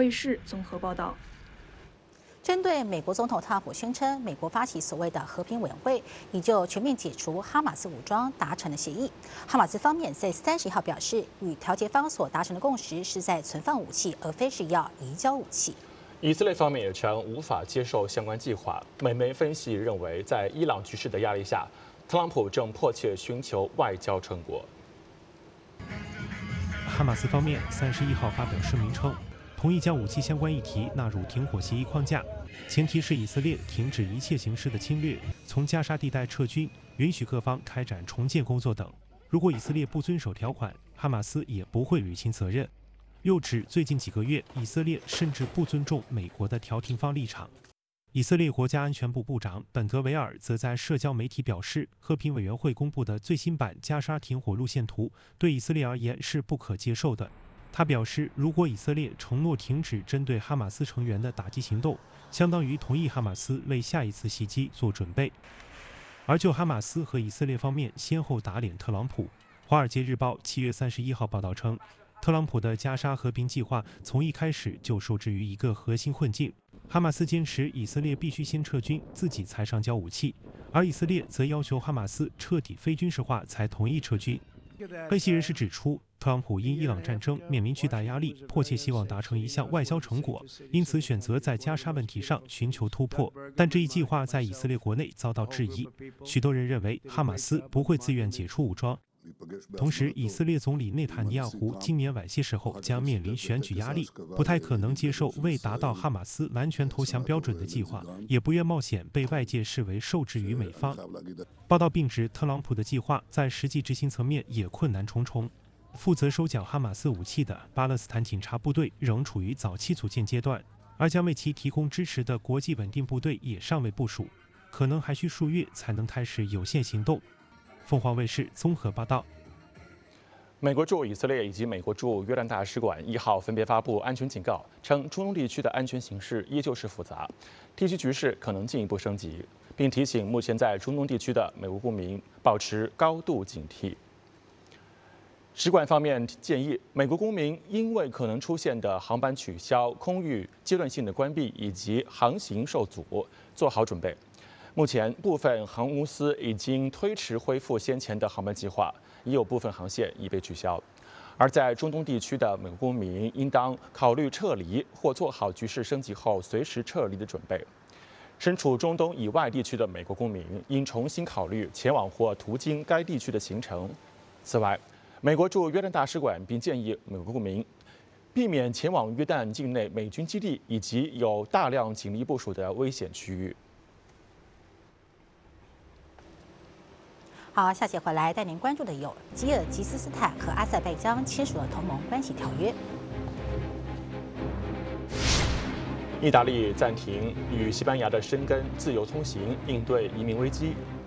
卫视综合报道。 针对美国总统特朗普宣称，美国发起所谓的和平委员会已就全面解除哈马斯武装达成了协议。哈马斯方面在31号表示，与调解方所达成的共识是在存放武器，而非是要移交武器。 以色列方面也称无法接受相关计划。美媒分析认为，在伊朗局势的压力下，特朗普正迫切寻求外交成果。 哈马斯方面31号发表声明称，同意将武器相关议题纳入停火协议框架，前提是以色列停止一切形式的侵略，从加沙地带撤军，允许各方开展重建工作等。如果以色列不遵守条款，哈马斯也不会履行责任。又指最近几个月，以色列甚至不尊重美国的调停方立场。以色列国家安全部部长本格维尔则在社交媒体表示，和平委员会公布的最新版加沙停火路线图对以色列而言是不可接受的。他表示，如果以色列承诺停止针对哈马斯成员的打击行动，相当于同意哈马斯为下一次袭击做准备。而就哈马斯和以色列方面先后打脸特朗普，《华尔街日报》7月31号报道称，特朗普的加沙和平计划从一开始就受制于一个核心困境：哈马斯坚持以色列必须先撤军，自己才上交武器，而以色列则要求哈马斯彻底非军事化才同意撤军。分析人士指出，特朗普因伊朗战争面临巨大压力，迫切希望达成一项外交成果，因此选择在加沙问题上寻求突破。但这一计划在以色列国内遭到质疑，许多人认为哈马斯不会自愿解除武装。同时，以色列总理内塔尼亚胡今年晚些时候将面临选举压力，不太可能接受未达到哈马斯完全投降标准的计划，也不愿冒险被外界视为受制于美方。报道并指，特朗普的计划在实际执行层面也困难重重。负责收缴哈马斯武器的巴勒斯坦警察部队仍处于早期组建阶段，而将为其提供支持的国际稳定部队也尚未部署，可能还需数月才能开始有限行动。凤凰卫视综合报道。 美国驻以色列以及美国驻约旦大使馆1号分别发布安全警告，称中东地区的安全形势依旧是复杂，地区局势可能进一步升级，并提醒目前在中东地区的美国公民保持高度警惕。使馆方面建议，美国公民因为可能出现的航班取消、空域阶段性的关闭以及航行受阻，做好准备。目前，部分航空公司已经推迟恢复先前的航班计划，也有部分航线已被取消。而在中东地区的美国公民，应当考虑撤离或做好局势升级后随时撤离的准备。身处中东以外地区的美国公民，应重新考虑前往或途经该地区的行程。此外，美国驻约旦大使馆并建议美国公民避免前往约旦境内美军基地以及有大量警力部署的危险区域。 好，下节回来带您关注的有吉尔吉斯斯坦和阿塞拜疆签署了同盟关系条约。 意大利暂停与西班牙的申根自由通行，应对移民危机。